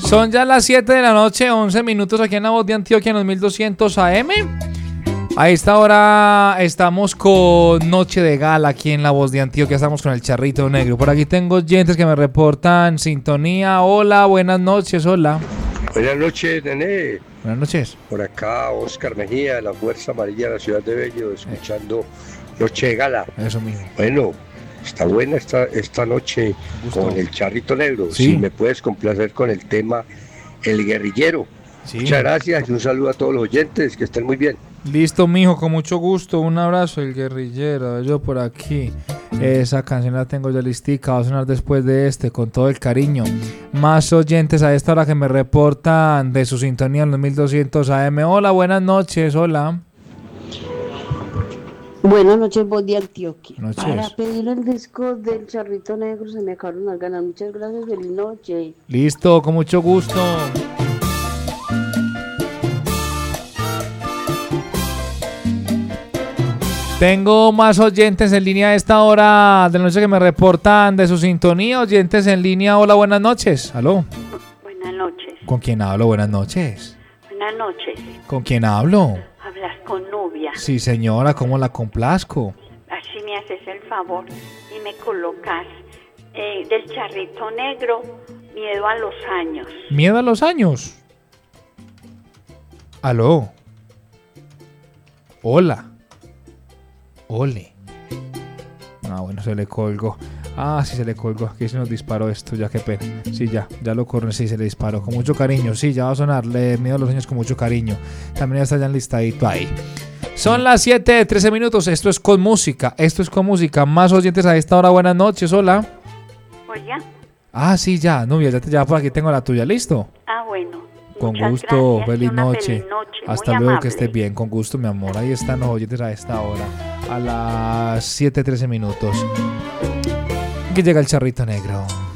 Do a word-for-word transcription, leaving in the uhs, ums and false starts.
Son ya las siete de la noche, once minutos aquí en La Voz de Antioquia en los mil doscientos A M. A esta hora estamos con Noche de Gala aquí en La Voz de Antioquia. Estamos con el Charrito Negro. Por aquí tengo oyentes que me reportan sintonía. Hola, buenas noches, hola. Buenas noches, Nené. Buenas noches. Por acá, Oscar Mejía, de la Fuerza Amarilla de la Ciudad de Bello, escuchando Noche de Gala. Eso mismo. Bueno, está buena esta, esta noche con el Charrito Negro. Sí. Si me puedes complacer con el tema El Guerrillero. Sí. Muchas gracias y un saludo a todos los oyentes, que estén muy bien. Listo, mijo, con mucho gusto. Un abrazo, El Guerrillero. Yo por aquí. Esa canción la tengo ya listica. Va a sonar después de este, con todo el cariño. Más oyentes a esta hora que me reportan de su sintonía en los mil doscientos A M. Hola, buenas noches, hola. Buenas noches, Voz de Antioquia. Noches. Para pedir el disco del Charrito Negro se me acabaron las ganas. Muchas gracias, feliz noche. Listo, con mucho gusto. Tengo más oyentes en línea a esta hora de la noche que me reportan de su sintonía. Oyentes en línea, hola, buenas noches. Aló. Buenas noches. ¿Con quién hablo? Buenas noches. Buenas noches. ¿Con quién hablo? Hablas con Nubia. Sí, señora, ¿cómo la complazco? Así me haces el favor y me colocas eh, del Charrito Negro, Miedo a los Años. ¿Miedo a los años? Aló. Hola. Ole. Ah, bueno, se le colgó. Ah, sí, se le colgó. Aquí se nos disparó esto, ya qué pena. Sí, ya, ya lo corren, sí, se le disparó. Con mucho cariño, sí, ya va a sonar. Le Miedo a los años con mucho cariño. También ya está ya enlistadito ahí. Son las siete de trece minutos. Esto es con música. Esto es con música. Más oyentes a esta hora. Buenas noches, hola. Oiga. Ah, sí, ya, Nubia, ya, te, ya por aquí tengo la tuya. ¿Listo? Ah, bueno. Con Muchas gusto, gracias, feliz una noche. feliz noche, Hasta muy luego, amable. que estés bien. Con gusto, mi amor. Ahí están los oyentes a esta hora. A las siete trece minutos. Aquí llega el Charrito Negro.